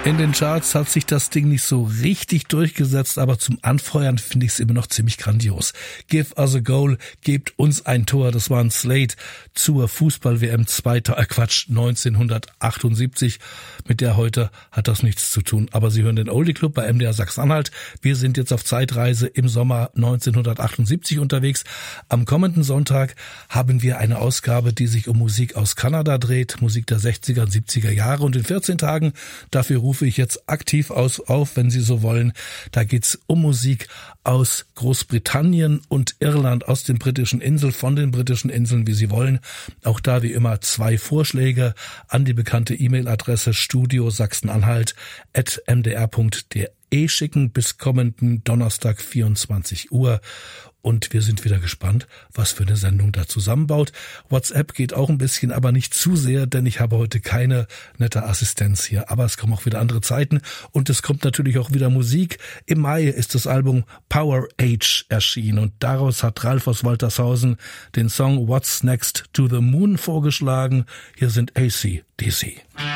In den Charts hat sich das Ding nicht so richtig durchgesetzt, aber zum Anfeuern finde ich es immer noch ziemlich grandios. Give us a goal, gebt uns ein Tor. Das war ein Slate zur Fußball-WM 1978. Mit der heute hat das nichts zu tun. Aber Sie hören den Oldie Club bei MDR Sachsen-Anhalt. Wir sind jetzt auf Zeitreise im Sommer 1978 unterwegs. Am kommenden Sonntag haben wir eine Ausgabe, die sich um Musik aus Kanada dreht, Musik der 60er und 70er Jahre. Und in 14 Tagen, dafür rufe ich jetzt aktiv auf, wenn Sie so wollen. Da geht's um Musik aus Großbritannien und Irland, aus den britischen Inseln, von den britischen Inseln, wie Sie wollen. Auch da wie immer 2 Vorschläge an die bekannte E-Mail-Adresse studiosachsenanhalt@mdr.de schicken bis kommenden Donnerstag 24 Uhr. Und wir sind wieder gespannt, was für eine Sendung da zusammenbaut. WhatsApp geht auch ein bisschen, aber nicht zu sehr, denn ich habe heute keine nette Assistenz hier. Aber es kommen auch wieder andere Zeiten und es kommt natürlich auch wieder Musik. Im Mai ist das Album Power Age erschienen und daraus hat Ralf aus Waltershausen den Song What's Next to the Moon vorgeschlagen. Hier sind AC/DC.